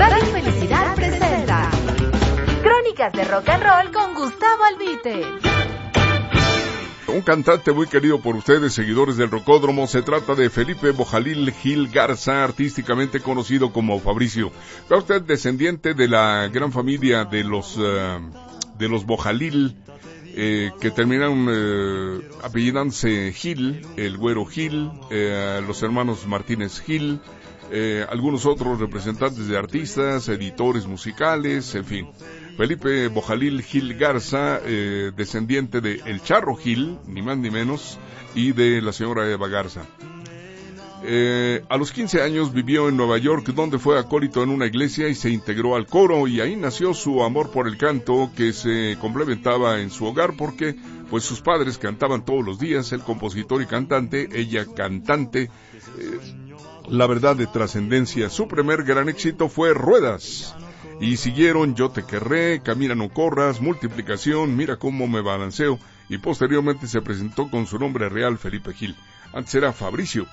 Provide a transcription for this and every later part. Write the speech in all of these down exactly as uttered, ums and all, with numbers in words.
Radio Felicidad presenta Crónicas de Rock and Roll con Gustavo Albite. Un cantante muy querido por ustedes, seguidores del Rocódromo. Se trata de Felipe Bojalil Gil Garza, artísticamente conocido como Fabricio. ¿Es usted descendiente de la gran familia de los uh, de los Bojalil, eh, que terminaron eh, apellidándose Gil, el Güero Gil, eh, los hermanos Martínez Gil, eh, algunos otros representantes de artistas, editores musicales, en fin? Felipe Bojalil Gil Garza, eh, descendiente de El Charro Gil, ni más ni menos, y de la señora Eva Garza. Eh, a los quince años vivió en Nueva York, donde fue acólito en una iglesia y se integró al coro, y ahí nació su amor por el canto, que se complementaba en su hogar porque pues sus padres cantaban todos los días, el compositor y cantante, ella cantante, eh, la verdad de trascendencia. Su primer gran éxito fue Ruedas, y siguieron Yo te querré, Camina no corras, Multiplicación, Mira cómo me balanceo, y posteriormente se presentó con su nombre real, Felipe Gil. Antes era Fabricio.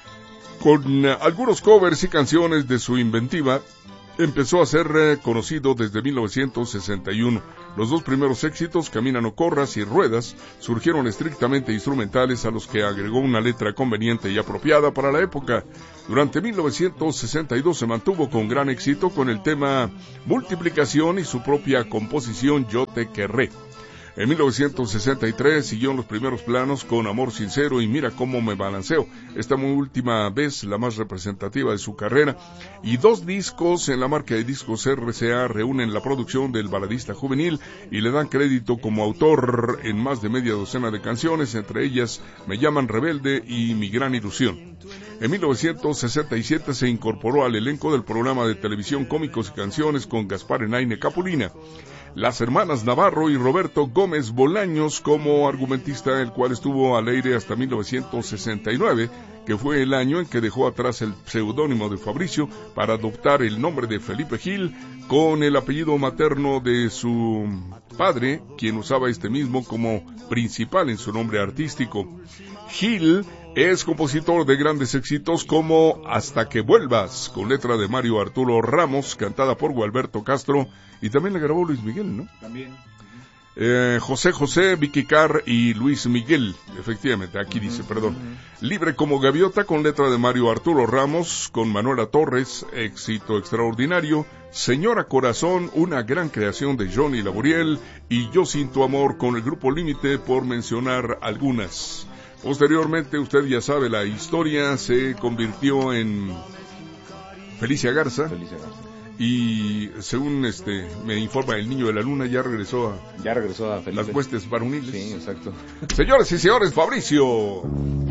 Con uh, algunos covers y canciones de su inventiva, empezó a ser uh, conocido desde mil novecientos sesenta y uno. Los dos primeros éxitos, Camina no corras y Ruedas, surgieron estrictamente instrumentales, a los que agregó una letra conveniente y apropiada para la época. Durante mil novecientos sesenta y dos se mantuvo con gran éxito con el tema Multiplicación y su propia composición Yo te querré. En mil novecientos sesenta y tres siguió en los primeros planos con Amor sincero y Mira cómo me balanceo, esta muy última vez la más representativa de su carrera, y dos discos en la marca de discos R C A reúnen la producción del baladista juvenil y le dan crédito como autor en más de media docena de canciones, entre ellas Me llaman rebelde y Mi gran ilusión. En mil novecientos sesenta y siete se incorporó al elenco del programa de televisión Cómicos y Canciones con Gaspar Enaine Capulina. Las hermanas Navarro y Roberto Gómez Bolaños como argumentista, el cual estuvo al aire hasta mil novecientos sesenta y nueve, que fue el año en que dejó atrás el seudónimo de Fabricio para adoptar el nombre de Felipe Gil con el apellido materno de su padre, quien usaba este mismo como principal en su nombre artístico. Gil es compositor de grandes éxitos como Hasta que vuelvas, con letra de Mario Arturo Ramos, cantada por Gualberto Castro, y también la grabó Luis Miguel, ¿no? También. Eh, José José, Vicky Carr y Luis Miguel, efectivamente, aquí dice, perdón. Libre como gaviota, con letra de Mario Arturo Ramos, con Manuela Torres, éxito extraordinario. Señora Corazón, una gran creación de Johnny Laboriel, y Yo sin tu amor, con el Grupo Límite, por mencionar algunas. Posteriormente, usted ya sabe la historia, se convirtió en Felicia Garza. Felicia Garza. Y según este me informa el Niño de la Luna, ya regresó a, ya regresó a Felipe. Las huestes varoniles. Sí, exacto. Señores y señores, Fabricio.